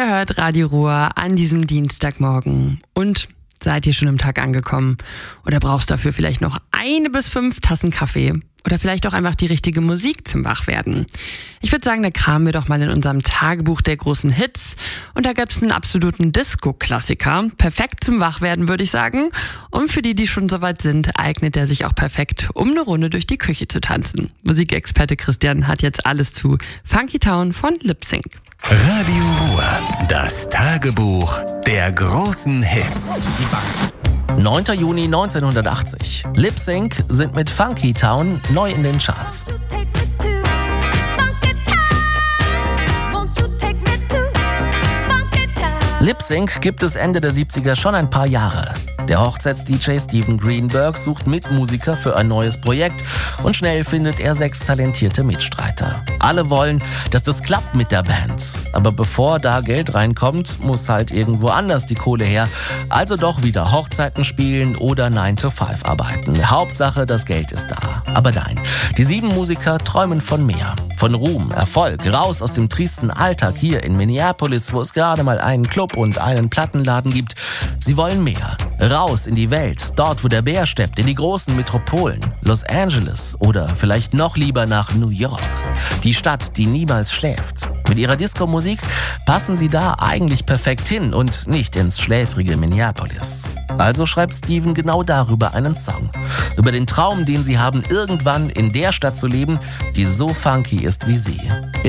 Ihr hört Radio Ruhr an diesem Dienstagmorgen. Und seid ihr schon im Tag angekommen? Oder brauchst dafür vielleicht noch 1 bis 5 Tassen Kaffee? Oder vielleicht auch einfach die richtige Musik zum Wachwerden? Ich würde sagen, da kramen wir doch mal in unserem Tagebuch der großen Hits. Und da gab es einen absoluten Disco-Klassiker. Perfekt zum Wachwerden, würde ich sagen. Und für die, die schon soweit sind, eignet er sich auch perfekt, um eine Runde durch die Küche zu tanzen. Musikexperte Christian hat jetzt alles zu Funky Town von Lip Sync. Radio Ruhr, das Tagebuch der großen Hits. 9. Juni 1980. Lip Sync sind mit Funky Town neu in den Charts. Lip Sync gibt es Ende der 70er schon ein paar Jahre. Der Hochzeits-DJ Steven Greenberg sucht Mitmusiker für ein neues Projekt und schnell findet er 6 talentierte Mitstreiter. Alle wollen, dass das klappt mit der Band. Aber bevor da Geld reinkommt, muss halt irgendwo anders die Kohle her. Also doch wieder Hochzeiten spielen oder 9 to 5 arbeiten. Hauptsache, das Geld ist da. Aber nein, die 7 Musiker träumen von mehr. Von Ruhm, Erfolg, raus aus dem tristen Alltag hier in Minneapolis, wo es gerade mal einen Club und einen Plattenladen gibt. Sie wollen mehr. Raus in die Welt, dort wo der Bär steppt, in die großen Metropolen. Los Angeles oder vielleicht noch lieber nach New York. Die Stadt, die niemals schläft. Mit ihrer Disco-Musik passen sie da eigentlich perfekt hin und nicht ins schläfrige Minneapolis. Also schreibt Steven genau darüber einen Song. Über den Traum, den sie haben, irgendwann in der Stadt zu leben, die so funky ist wie sie.